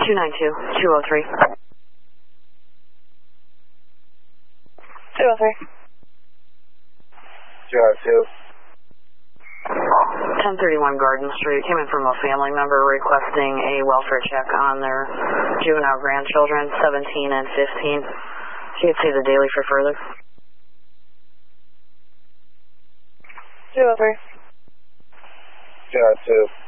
292-203. 203. 202. 1031 Garden Street. Came in from a family member requesting a welfare check on their juvenile grandchildren, 17 and 15. She could see the daily for further. 203. 202.